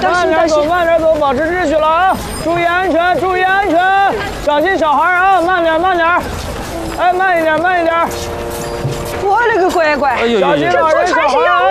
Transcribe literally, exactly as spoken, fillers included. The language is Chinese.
慢点走，慢点走，保持秩序了啊！注意安全，注意安全，小心小孩啊！慢点，慢点，哎，慢一点，慢一点。 我勒个乖乖！ 小心老人小孩啊！